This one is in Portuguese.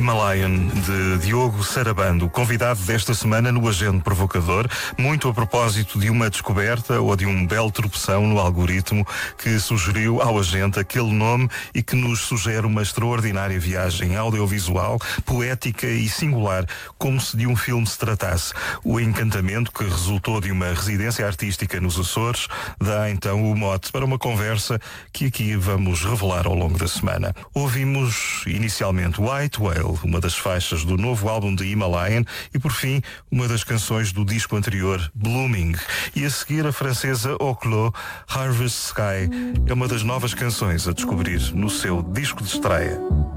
Himalayan, de Diogo Sarabando, convidado desta semana no Agente Provocador, muito a propósito de uma descoberta ou de um belo tropeção no algoritmo que sugeriu ao agente aquele nome e que nos sugere uma extraordinária viagem audiovisual, poética e singular, como se de um filme se tratasse. O encantamento que resultou de uma residência artística nos Açores dá então o mote para uma conversa que aqui vamos revelar ao longo da semana. Ouvimos inicialmente White Whale, uma das faixas do novo álbum de Himalayan, e por fim uma das canções do disco anterior, Blooming. E a seguir a francesa Oclo, Harvest Sky, é uma das novas canções a descobrir no seu disco de estreia.